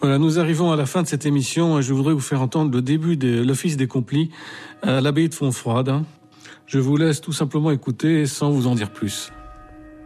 Voilà, nous arrivons à la fin de cette émission. Je voudrais vous faire entendre le début de l'Office des Complis à l'abbaye de Fontfroide. Je vous laisse tout simplement écouter sans vous en dire plus.